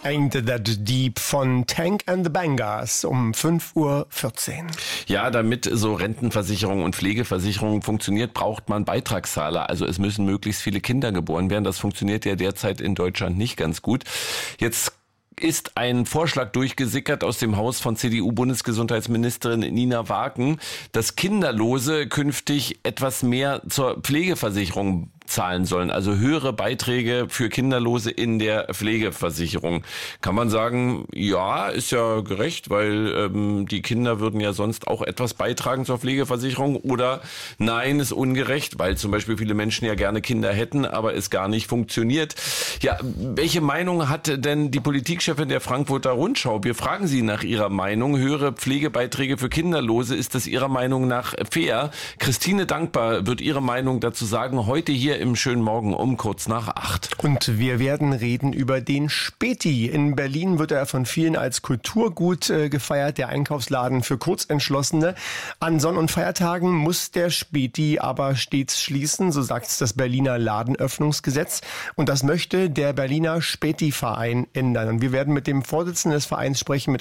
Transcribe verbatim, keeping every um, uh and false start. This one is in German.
Ain't That Deep von Tank and the Bangers um fünf Uhr vierzehn. Ja, damit so Rentenversicherung und Pflegeversicherung funktioniert, braucht man Beitragszahler. Also es müssen möglichst viele Kinder geboren werden. Das funktioniert ja derzeit in Deutschland nicht ganz gut. Jetzt ist ein Vorschlag durchgesickert aus dem Haus von C D U-Bundesgesundheitsministerin Nina Wagen, dass Kinderlose künftig etwas mehr zur Pflegeversicherung zahlen sollen, also höhere Beiträge für Kinderlose in der Pflegeversicherung. Kann man sagen, ja, ist ja gerecht, weil ähm, die Kinder würden ja sonst auch etwas beitragen zur Pflegeversicherung, oder nein, ist ungerecht, weil zum Beispiel viele Menschen ja gerne Kinder hätten, aber es gar nicht funktioniert. Ja, welche Meinung hat denn die Politikchefin der Frankfurter Rundschau? Wir fragen sie nach ihrer Meinung. Höhere Pflegebeiträge für Kinderlose, ist das ihrer Meinung nach fair? Christine Dankbar wird ihre Meinung dazu sagen, heute hier im schönen Morgen um kurz nach acht. Und wir werden reden über den Späti. In Berlin wird er von vielen als Kulturgut äh, gefeiert, der Einkaufsladen für Kurzentschlossene. An Sonn- und Feiertagen muss der Späti aber stets schließen, so sagt es das Berliner Ladenöffnungsgesetz. Und das möchte der Berliner Späti-Verein ändern. Und wir werden mit dem Vorsitzenden des Vereins sprechen, mit